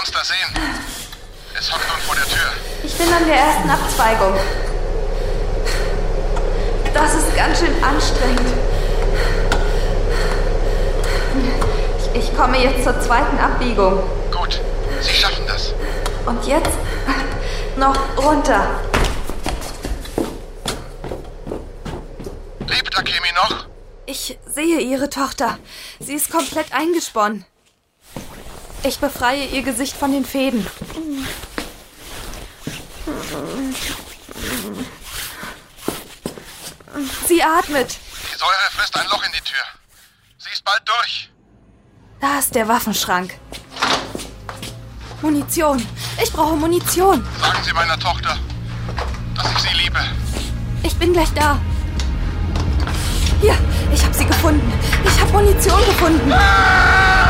Monster sehen. Es hockt nun vor der Tür. Ich bin an der ersten Abzweigung. Das ist ganz schön anstrengend. Ich komme jetzt zur zweiten Abbiegung. Gut, Sie schaffen das. Und jetzt noch runter. Lebt Akemi noch? Ich sehe Ihre Tochter. Sie ist komplett eingesponnen. Ich befreie ihr Gesicht von den Fäden. Sie atmet. Die Säure frisst ein Loch in die Tür. Sie ist bald durch. Da ist der Waffenschrank. Munition. Ich brauche Munition. Sagen Sie meiner Tochter, dass ich sie liebe. Ich bin gleich da. Hier, ich habe sie gefunden. Ich habe Munition gefunden. Ah!